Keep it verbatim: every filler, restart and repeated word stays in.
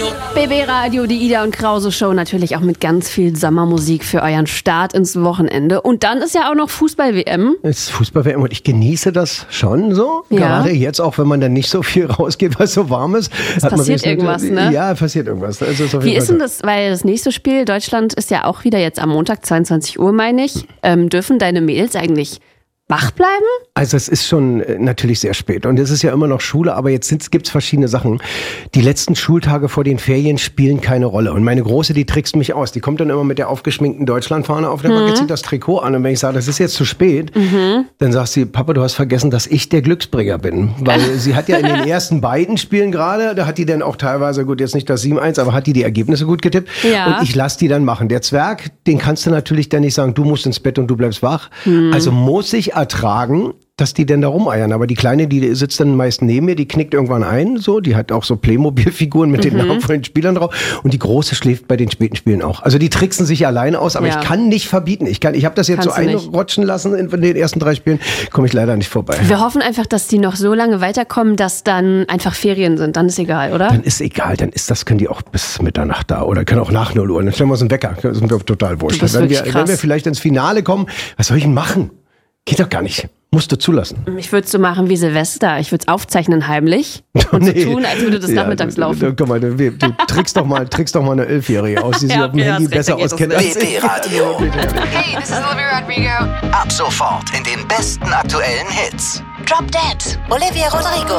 B B Radio, die Ida und Krause Show, natürlich auch mit ganz viel Sommermusik für euren Start ins Wochenende. Und dann ist ja auch noch Fußball-W M. Es ist Fußball-W M und ich genieße das schon so. Ja. Gerade jetzt, auch wenn man dann nicht so viel rausgeht, weil es so warm ist. Es passiert irgendwas, ne? Ja, passiert irgendwas. Also ist Wie ist denn das, weil das nächste Spiel, Deutschland ist ja auch wieder jetzt am Montag, zweiundzwanzig Uhr, meine ich. Ähm, dürfen deine Mädels eigentlich wach bleiben? Also es ist schon äh, natürlich sehr spät und es ist ja immer noch Schule, aber jetzt gibt es verschiedene Sachen. Die letzten Schultage vor den Ferien spielen keine Rolle und meine Große, die trickst mich aus. Die kommt dann immer mit der aufgeschminkten Deutschlandfahne auf der Backe, mhm. zieht das Trikot an und wenn ich sage, das ist jetzt zu spät, mhm. dann sagt sie, Papa, du hast vergessen, dass ich der Glücksbringer bin. Weil sie hat ja in den ersten beiden Spielen gerade, da hat die dann auch teilweise, gut, jetzt nicht das sieben eins, aber hat die die Ergebnisse gut getippt ja. und ich lasse die dann machen. Der Zwerg, den kannst du natürlich dann nicht sagen, du musst ins Bett und du bleibst wach. Mhm. Also muss ich ertragen, dass die denn da rumeiern. Aber die Kleine, die sitzt dann meist neben mir, die knickt irgendwann ein, so. Die hat auch so Playmobil-Figuren mit mhm. den Namen von den Spielern drauf. Und die Große schläft bei den späten Spielen auch. Also die tricksen sich alleine aus, aber ja. ich kann nicht verbieten. Ich kann, ich habe das jetzt Kannst so einrutschen lassen in den ersten drei Spielen, komme ich leider nicht vorbei. Wir hoffen einfach, dass die noch so lange weiterkommen, dass dann einfach Ferien sind. Dann ist egal, oder? Dann ist egal. Dann ist das, können die auch bis Mitternacht da oder können auch nach null Uhr. Dann stellen wir uns einen Wecker. Das ist mir total wurscht. Wenn wir, wenn wir vielleicht ins Finale kommen, was soll ich denn machen? Geht doch gar nicht. Musst du zulassen. Ich würde es so machen wie Silvester. Ich würde es aufzeichnen heimlich und nee. so tun, als würde das ja, nachmittags laufen. Du, guck mal, du, du trickst doch mal, trickst doch mal eine Elfjährige aus, die sich ja, auf dem ja, Handy besser auskennt als B B Radio. Hey, this is Olivia Rodrigo. Ab sofort in den besten aktuellen Hits. Drop Dead, Olivia Rodrigo.